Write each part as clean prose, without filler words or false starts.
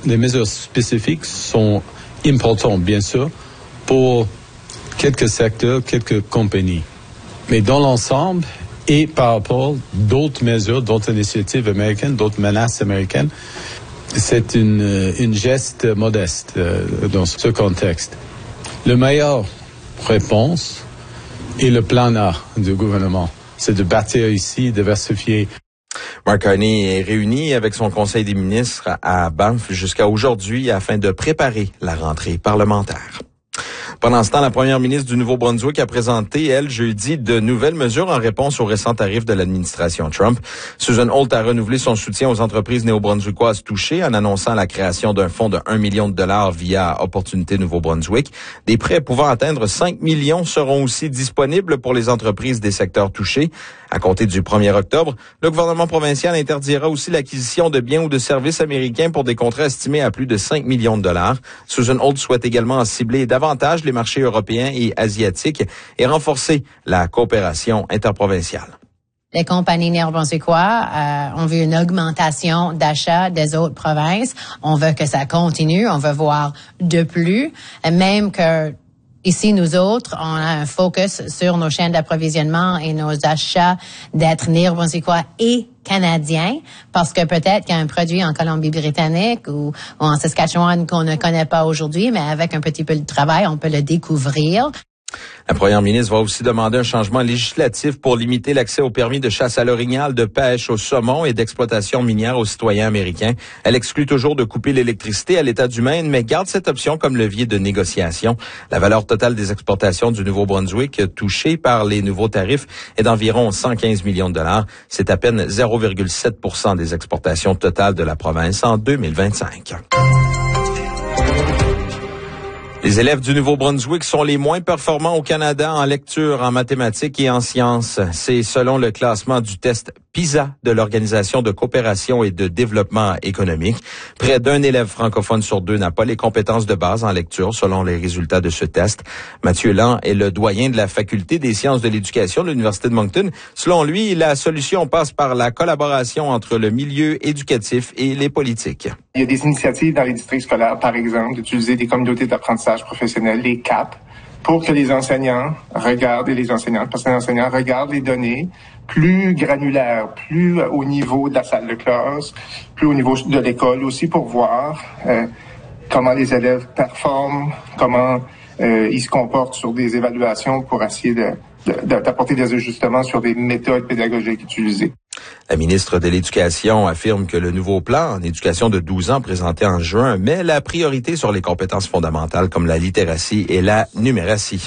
les mesures spécifiques sont importantes, bien sûr, pour quelques secteurs, quelques compagnies. Mais dans l'ensemble, et par rapport à d'autres mesures, d'autres initiatives américaines, d'autres menaces américaines, c'est une geste modeste dans ce contexte. La meilleure réponse est le plan A du gouvernement. C'est de bâtir ici, diversifier. Mark Carney est réuni avec son conseil des ministres à Banff jusqu'à aujourd'hui afin de préparer la rentrée parlementaire. Pendant ce temps, la première ministre du Nouveau-Brunswick a présenté, elle, jeudi, de nouvelles mesures en réponse aux récents tarifs de l'administration Trump. Susan Holt a renouvelé son soutien aux entreprises néo-brunswickoises touchées en annonçant la création d'un fonds de 1 million de dollars via Opportunité Nouveau-Brunswick. Des prêts pouvant atteindre 5 millions seront aussi disponibles pour les entreprises des secteurs touchés. À compter du 1er octobre, le gouvernement provincial interdira aussi l'acquisition de biens ou de services américains pour des contrats estimés à plus de 5 millions de dollars. Susan Holt souhaite également cibler davantage les marchés européens et asiatiques et renforcer la coopération interprovinciale. Les compagnies néo-brunswickoises ont vu une augmentation d'achats des autres provinces. On veut que ça continue, on veut voir de plus, même que ici, nous autres, on a un focus sur nos chaînes d'approvisionnement et nos achats d'être néo-brunswickois et canadiens, parce que peut-être qu'il y a un produit en Colombie-Britannique ou en Saskatchewan qu'on ne connaît pas aujourd'hui, mais avec un petit peu de travail, on peut le découvrir. La première ministre va aussi demander un changement législatif pour limiter l'accès au permis de chasse à l'orignal, de pêche au saumon et d'exploitation minière aux citoyens américains. Elle exclut toujours de couper l'électricité à l'État du Maine, mais garde cette option comme levier de négociation. La valeur totale des exportations du Nouveau-Brunswick touchées par les nouveaux tarifs est d'environ 115 millions de dollars. C'est à peine 0,7% des exportations totales de la province en 2025. Les élèves du Nouveau-Brunswick sont les moins performants au Canada en lecture, en mathématiques et en sciences. C'est selon le classement du test PISA de l'Organisation de coopération et de développement économique. Près d'un élève francophone sur deux n'a pas les compétences de base en lecture, selon les résultats de ce test. Mathieu Lang est le doyen de la Faculté des sciences de l'éducation de l'Université de Moncton. Selon lui, la solution passe par la collaboration entre le milieu éducatif et les politiques. Il y a des initiatives dans les districts scolaires, par exemple, d'utiliser des communautés d'apprentissage professionnel, les CAP, pour que les enseignants regardent, et les enseignantes, parce que les enseignants regardent les données plus granulaires, plus au niveau de la salle de classe, plus au niveau de l'école aussi, pour voir comment les élèves performent, comment ils se comportent sur des évaluations pour essayer d'apporter des ajustements sur des méthodes pédagogiques utilisées. La ministre de l'Éducation affirme que le nouveau plan en éducation de 12 ans présenté en juin met la priorité sur les compétences fondamentales comme la littératie et la numératie.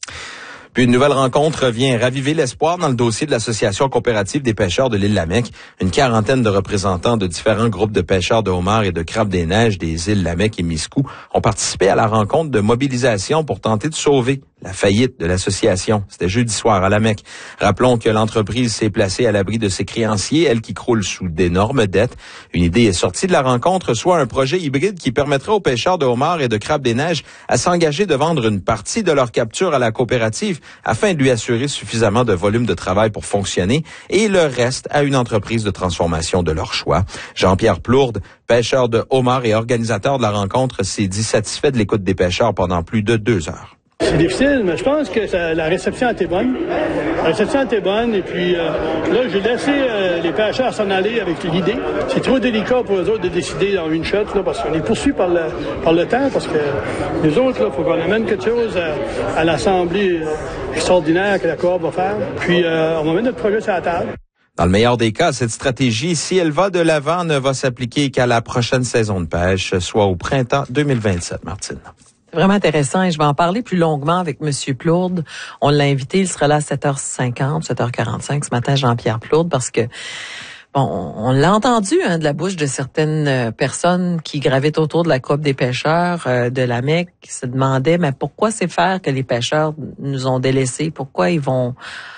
Puis une nouvelle rencontre vient raviver l'espoir dans le dossier de l'Association coopérative des pêcheurs de l'île Lamec. Une quarantaine de représentants de différents groupes de pêcheurs de homards et de crabes des neiges des îles Lamec et Miscou ont participé à la rencontre de mobilisation pour tenter de sauver la faillite de l'association. C'était jeudi soir à Lamec. Rappelons que l'entreprise s'est placée à l'abri de ses créanciers, elle qui croule sous d'énormes dettes. Une idée est sortie de la rencontre, soit un projet hybride qui permettrait aux pêcheurs de homards et de crabes des neiges à s'engager de vendre une partie de leur capture à la coopérative afin de lui assurer suffisamment de volume de travail pour fonctionner et le reste à une entreprise de transformation de leur choix. Jean-Pierre Plourde, pêcheur de homards et organisateur de la rencontre, s'est dit satisfait de l'écoute des pêcheurs pendant plus de 2 heures. C'est difficile, mais je pense que la réception a été bonne. La réception a été bonne et puis là, j'ai laissé les pêcheurs s'en aller avec l'idée. C'est trop délicat pour eux autres de décider dans une shot, là, parce qu'on est poursuivis par le temps, parce que les autres, il faut qu'on amène quelque chose à l'Assemblée extraordinaire que la Coop va faire. Puis on va mettre notre projet sur la table. Dans le meilleur des cas, cette stratégie, si elle va de l'avant, ne va s'appliquer qu'à la prochaine saison de pêche, soit au printemps 2027, Martine. Vraiment intéressant et je vais en parler plus longuement avec Monsieur Plourde. On l'a invité, il sera là à 7h50, 7h45 ce matin, Jean-Pierre Plourde, parce que bon, on l'a entendu de la bouche de certaines personnes qui gravitent autour de la Coop des pêcheurs de Lamec, qui se demandaient mais pourquoi c'est faire que les pêcheurs nous ont délaissés, pourquoi ils vont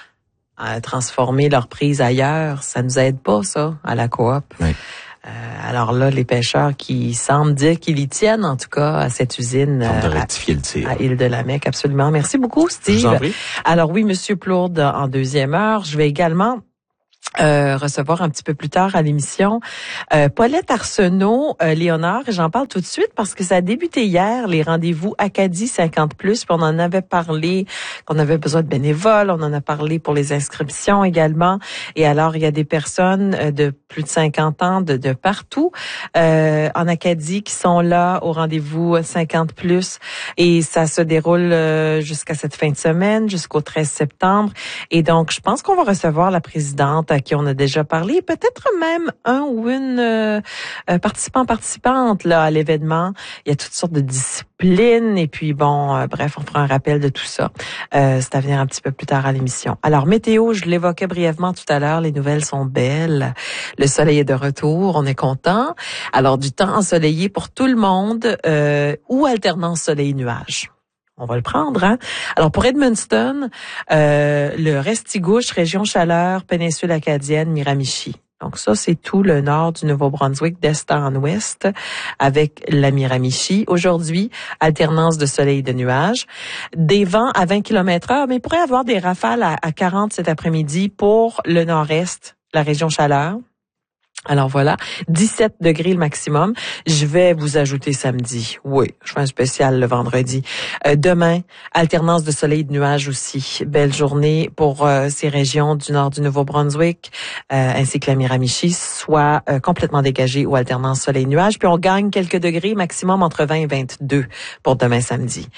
transformer leur prise ailleurs, ça nous aide pas ça à la Coop. Oui. Alors là, les pêcheurs qui semblent dire qu'ils y tiennent, en tout cas, à cette usine de rectifier le tir. À Île-de-la-Mecque. Absolument. Merci beaucoup, Steve. Je vous en prie. Alors oui, Monsieur Plourde, en deuxième heure, je vais également recevoir un petit peu plus tard à l'émission Paulette Arsenault, Léonard, et j'en parle tout de suite parce que ça a débuté hier, les rendez-vous Acadie 50+, puis on en avait parlé, qu'on avait besoin de bénévoles, on en a parlé pour les inscriptions également, et alors il y a des personnes de plus de 50 ans de partout en Acadie qui sont là au rendez-vous 50+, et ça se déroule jusqu'à cette fin de semaine, jusqu'au 13 septembre, et donc je pense qu'on va recevoir la présidente à qui on a déjà parlé, peut-être même un ou une participante là à l'événement. Il y a toutes sortes de disciplines et puis bon, bref, on fera un rappel de tout ça. C'est à venir un petit peu plus tard à l'émission. Alors, météo, je l'évoquais brièvement tout à l'heure, les nouvelles sont belles. Le soleil est de retour, on est content. Alors, du temps ensoleillé pour tout le monde ou alternance soleil-nuage. On va le prendre, hein? Alors, pour Edmundston, le Restigouche, région chaleur, péninsule acadienne, Miramichi. Donc ça, c'est tout le nord du Nouveau-Brunswick, d'est en ouest, avec la Miramichi. Aujourd'hui, alternance de soleil et de nuages. Des vents à 20 km/h, mais il pourrait y avoir des rafales à 40 cet après-midi pour le nord-est, la région chaleur. Alors voilà, 17 degrés le maximum. Je vais vous ajouter samedi. Oui, je fais un spécial le vendredi. Demain, alternance de soleil et de nuages aussi. Belle journée pour ces régions du nord du Nouveau-Brunswick, ainsi que la Miramichi, soit complètement dégagée ou alternance soleil-nuage. Puis on gagne quelques degrés, maximum entre 20 et 22 pour demain samedi.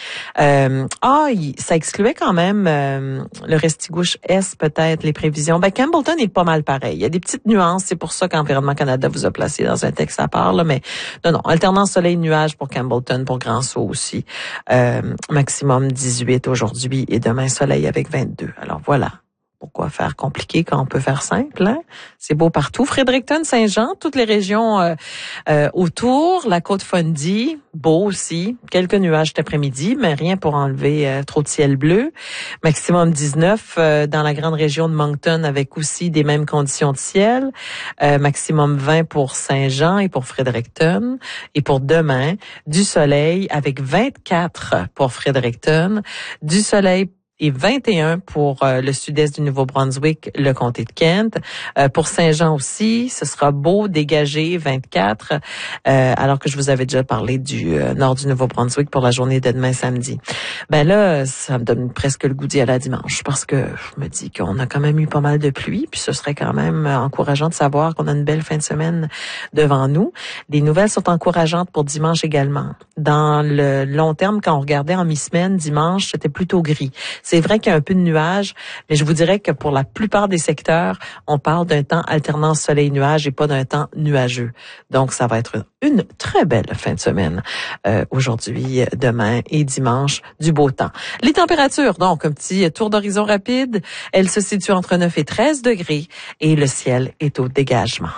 Ça excluait quand même le Restigouche Est, peut-être, les prévisions. Campbellton est pas mal pareil. Il y a des petites nuances, c'est pour ça qu'Environnement Canada vous a placé dans un texte à part, là, mais non, alternance soleil-nuage pour Campbellton, pour Grand-Sault aussi. Maximum 18 aujourd'hui et demain soleil avec 22. Alors voilà. Pourquoi faire compliqué quand on peut faire simple, hein? C'est beau partout. Fredericton, Saint-Jean, toutes les régions autour, la Côte-Fundy, beau aussi. Quelques nuages cet après-midi, mais rien pour enlever trop de ciel bleu. Maximum 19 dans la grande région de Moncton avec aussi des mêmes conditions de ciel. Maximum 20 pour Saint-Jean et pour Fredericton. Et pour demain, du soleil avec 24 pour Fredericton, du soleil et 21 pour le sud-est du Nouveau-Brunswick, le comté de Kent. Pour Saint-Jean aussi, ce sera beau, dégagé, 24, alors que je vous avais déjà parlé du nord du Nouveau-Brunswick pour la journée de demain samedi. Là, ça me donne presque le goût d'y aller à dimanche, parce que je me dis qu'on a quand même eu pas mal de pluie, puis ce serait quand même encourageant de savoir qu'on a une belle fin de semaine devant nous. Les nouvelles sont encourageantes pour dimanche également. Dans le long terme, quand on regardait en mi-semaine, dimanche, c'était plutôt gris. C'est vrai qu'il y a un peu de nuages, mais je vous dirais que pour la plupart des secteurs, on parle d'un temps alternance soleil-nuage et pas d'un temps nuageux. Donc, ça va être une très belle fin de semaine aujourd'hui, demain et dimanche, du beau temps. Les températures, donc, un petit tour d'horizon rapide. Elles se situent entre 9 et 13 degrés et le ciel est au dégagement.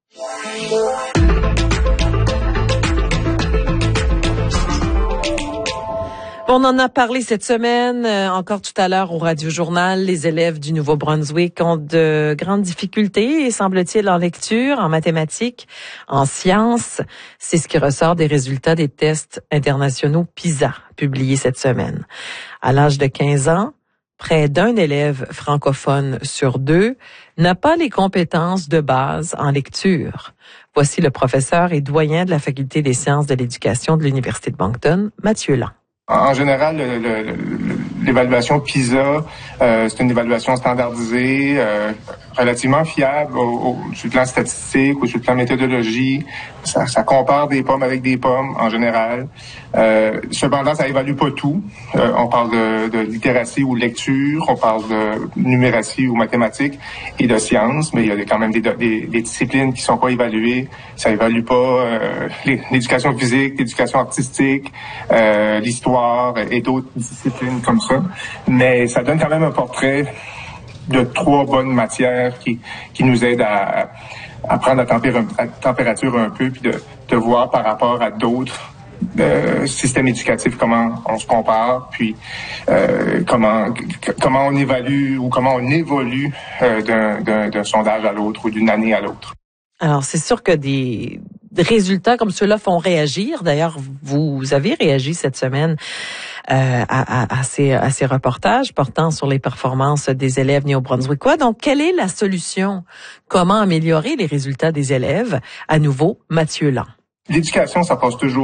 On en a parlé cette semaine, encore tout à l'heure au Radio Journal. Les élèves du Nouveau-Brunswick ont de grandes difficultés, semble-t-il, en lecture, en mathématiques, en sciences. C'est ce qui ressort des résultats des tests internationaux PISA, publiés cette semaine. À l'âge de 15 ans, près d'un élève francophone sur 2 n'a pas les compétences de base en lecture. Voici le professeur et doyen de la Faculté des sciences de l'éducation de l'Université de Moncton, Mathieu Lang. En général, l'évaluation PISA, c'est une évaluation standardisée, relativement fiable sur le plan statistique ou sur le plan méthodologie. Ça compare des pommes avec des pommes en général. Cependant, ça évalue pas tout. On parle de littératie ou lecture, on parle de numératie ou mathématiques et de sciences, mais il y a quand même des disciplines qui sont pas évaluées. Ça évalue pas l'éducation physique, l'éducation artistique, l'histoire et d'autres disciplines comme ça. Mais ça donne quand même un portrait de 3 bonnes matières qui nous aident à prendre la température un peu, puis de voir par rapport à d'autres systèmes éducatifs comment on se compare, puis comment on évalue ou comment on évolue d'un sondage à l'autre ou d'une année à l'autre. Alors, c'est sûr que des résultats comme ceux-là font réagir. D'ailleurs, vous avez réagi cette semaine à ces reportages portant sur les performances des élèves néo-brunswickois. Donc, quelle est la solution? Comment améliorer les résultats des élèves? À nouveau, Mathieu Lang. L'éducation, ça passe toujours